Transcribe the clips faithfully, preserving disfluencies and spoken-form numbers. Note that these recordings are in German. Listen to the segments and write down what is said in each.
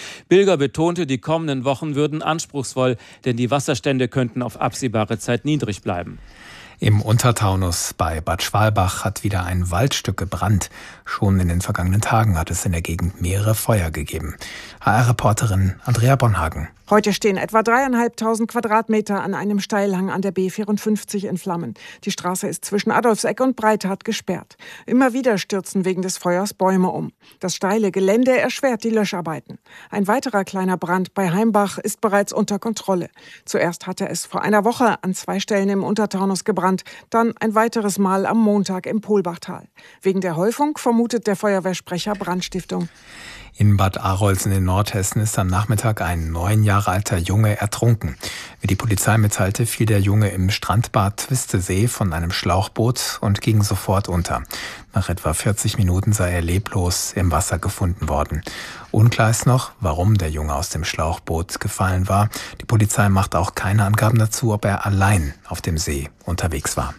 Bilger betonte, die kommenden Wochen würden anspruchsvoll, denn die Wasserstände könnten auf absehbare Zeit niedrig bleiben. Im Untertaunus bei Bad Schwalbach hat wieder ein Waldstück gebrannt. Schon in den vergangenen Tagen hat es in der Gegend mehrere Feuer gegeben. H R-Reporterin Andrea Bonhagen. Heute stehen etwa dreieinhalbtausend Quadratmeter an einem Steilhang an der B vierundfünfzig in Flammen. Die Straße ist zwischen Adolfseck und Breithardt gesperrt. Immer wieder stürzen wegen des Feuers Bäume um. Das steile Gelände erschwert die Löscharbeiten. Ein weiterer kleiner Brand bei Heimbach ist bereits unter Kontrolle. Zuerst hatte es vor einer Woche an zwei Stellen im Untertaunus gebrannt, dann ein weiteres Mal am Montag im Polbachtal. Wegen der Häufung vermutet der Feuerwehrsprecher Brandstiftung. In Bad Arolsen in Nordhessen ist am Nachmittag ein neun Jahre alter Junge ertrunken. Wie die Polizei mitteilte, fiel der Junge im Strandbad Twistesee von einem Schlauchboot und ging sofort unter. Nach etwa vierzig Minuten sei er leblos im Wasser gefunden worden. Unklar ist noch, warum der Junge aus dem Schlauchboot gefallen war. Die Polizei macht auch keine Angaben dazu, ob er allein auf dem See unterwegs war.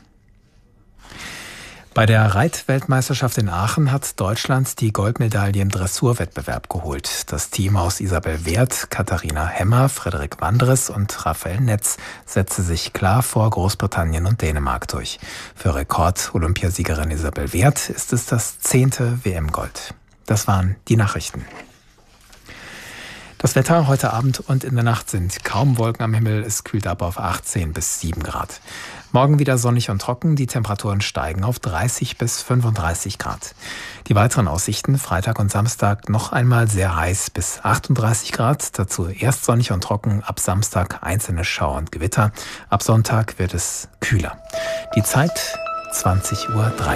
Bei der Reitweltmeisterschaft in Aachen hat Deutschland die Goldmedaille im Dressurwettbewerb geholt. Das Team aus Isabel Werth, Katharina Hemmer, Frederik Wandres und Raphael Netz setzte sich klar vor Großbritannien und Dänemark durch. Für Rekord-Olympiasiegerin Isabel Werth ist es das zehnte W M-Gold. Das waren die Nachrichten. Das Wetter heute Abend und in der Nacht sind kaum Wolken am Himmel. Es kühlt ab auf achtzehn bis sieben Grad. Morgen wieder sonnig und trocken. Die Temperaturen steigen auf dreißig bis fünfunddreißig Grad. Die weiteren Aussichten: Freitag und Samstag noch einmal sehr heiß bis achtunddreißig Grad. Dazu erst sonnig und trocken. Ab Samstag einzelne Schauer und Gewitter. Ab Sonntag wird es kühler. Die Zeit zwanzig Uhr drei.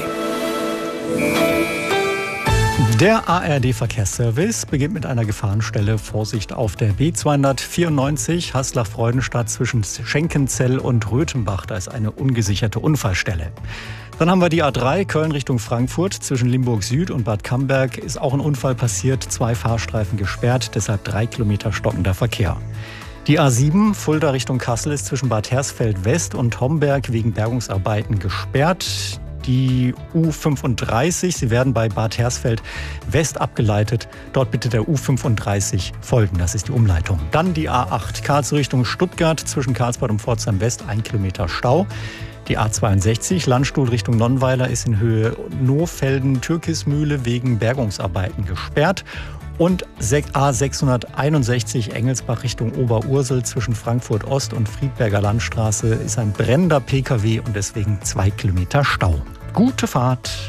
Der A R D-Verkehrsservice beginnt mit einer Gefahrenstelle. Vorsicht auf der B zweihundertvierundneunzig Haslach-Freudenstadt zwischen Schenkenzell und Röthenbach. Da ist eine ungesicherte Unfallstelle. Dann haben wir die A drei Köln Richtung Frankfurt. Zwischen Limburg Süd und Bad Camberg ist auch ein Unfall passiert. Zwei Fahrstreifen gesperrt, deshalb drei Kilometer stockender Verkehr. Die A sieben Fulda Richtung Kassel ist zwischen Bad Hersfeld West und Homberg wegen Bergungsarbeiten gesperrt. Die U fünfunddreißig, Sie werden bei Bad Hersfeld West abgeleitet. Dort bitte der U fünfunddreißig folgen, das ist die Umleitung. Dann die A acht Karlsruhe Richtung Stuttgart zwischen Karlsbad und Pforzheim West, ein Kilometer Stau. Die A zweiundsechzig Landstuhl Richtung Nonnweiler ist in Höhe Nohfelden-Türkismühle wegen Bergungsarbeiten gesperrt. Und A sechshunderteinundsechzig Engelsbach Richtung Oberursel zwischen Frankfurt Ost und Friedberger Landstraße ist ein brennender P K W und deswegen zwei Kilometer Stau. Gute Fahrt!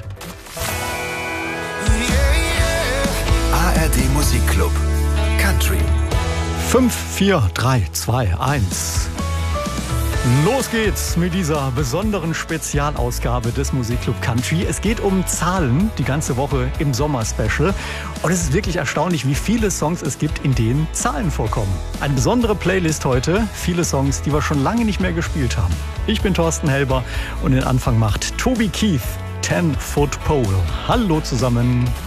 A R D Musikclub Country. fünf, vier, drei, zwei, eins. Los geht's mit dieser besonderen Spezialausgabe des Musikclub Country. Es geht um Zahlen, die ganze Woche im Sommer-Special. Und es ist wirklich erstaunlich, wie viele Songs es gibt, in denen Zahlen vorkommen. Eine besondere Playlist heute, viele Songs, die wir schon lange nicht mehr gespielt haben. Ich bin Thorsten Helber und den Anfang macht Toby Keith, ten foot pole. Hallo zusammen.